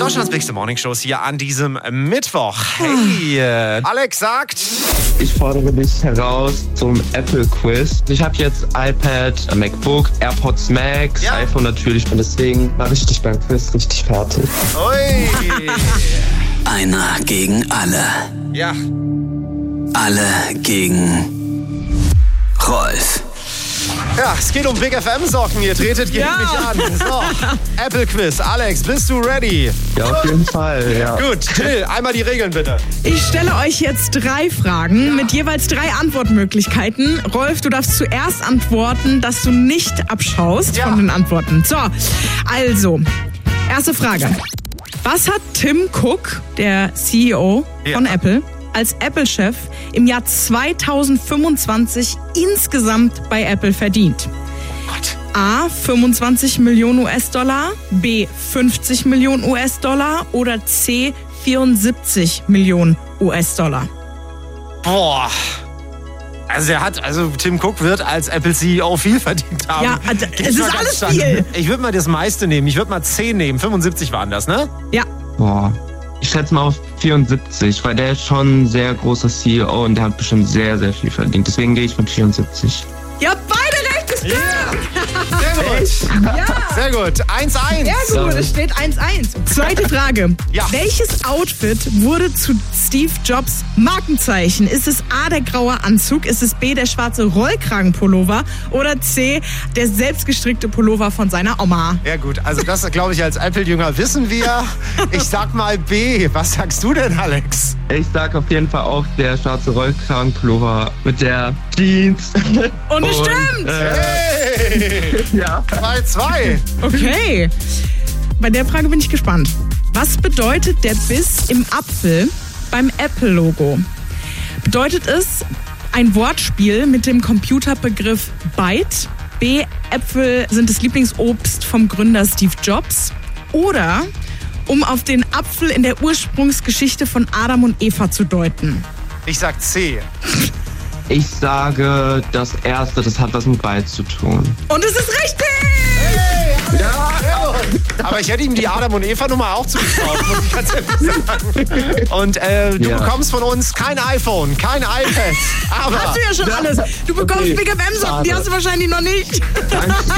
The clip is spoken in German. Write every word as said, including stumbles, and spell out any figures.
Deutschlands bigste Morningshows hier an diesem Mittwoch. Hey, äh, Alex sagt... Ich fordere dich heraus zum Apple-Quiz. Ich habe jetzt iPad, MacBook, AirPods Max, Ja. iPhone natürlich. Und deswegen mache ich dich beim Quiz richtig fertig. Ui. Einer gegen alle. Ja, Alle gegen Rolf. ja, es geht um Big F M-Socken. Ihr tretet gegen Ja. mich an. So, Apple-Quiz. Alex, bist du ready? Ja, auf jeden Fall, ja. Gut, Till, einmal die Regeln bitte. Ich stelle euch jetzt drei Fragen mit jeweils drei Antwortmöglichkeiten. Rolf, du darfst zuerst antworten, dass du nicht abschaust Ja. von den Antworten. So, also, erste Frage. Was hat Tim Cook, der C E O von Ja. Apple, als Apple-Chef im Jahr zweitausendfünfundzwanzig insgesamt bei Apple verdient? Gott. A, fünfundzwanzig Millionen U S-Dollar, B, fünfzig Millionen U S-Dollar oder C, vierundsiebzig Millionen U S-Dollar. Boah. Also er hat, also Tim Cook wird als Apple C E O viel verdient haben. Ja, also, Geht's es mal ist ganz alles stark. viel. Ich würde mal das meiste nehmen. Ich würde mal zehn nehmen. fünfundsiebzig waren das, ne? Ja, Boah. Ich schätze mal auf vierundsiebzig, weil der ist schon ein sehr großer C E O und der hat bestimmt sehr, sehr viel verdient. Deswegen gehe ich mit vierundsiebzig. ihr habt beide recht, es stimmt. Sehr gut. Ja. Sehr gut. eins eins. Sehr gut, es steht eins eins. Zweite Frage. Ja. Welches Outfit wurde zu Steve Jobs Markenzeichen? Ist es A, der graue Anzug? Ist es B, der schwarze Rollkragenpullover? Oder C, der selbstgestrickte Pullover von seiner Oma? Ja gut, also das glaube ich als Apple-Jünger wissen wir. Ich sag mal B. Was sagst du denn, Alex? Ich sag auf jeden Fall auch der schwarze Rollkragenpullover mit der Jeans. Und es stimmt! Äh, Hey, ja. zwei zwei. Okay. Bei der Frage bin ich gespannt. Was bedeutet der Biss im Apfel beim Apple-Logo? Bedeutet es ein Wortspiel mit dem Computerbegriff Byte? B, Äpfel sind das Lieblingsobst vom Gründer Steve Jobs? Oder um auf den Apfel in der Ursprungsgeschichte von Adam und Eva zu deuten? Ich sag C. Ich sage, das erste, das hat was mit Byte zu tun. Und es ist richtig! Ja, aber ich hätte ihm die Adam und Eva Nummer auch zugetraut, muss ich ganz ehrlich sagen. Und äh, du Ja. bekommst von uns kein iPhone, kein iPad. Aber Hast du ja schon alles. Du bekommst Okay. Big F M-Socken, die Schade. hast du wahrscheinlich noch nicht. Danke.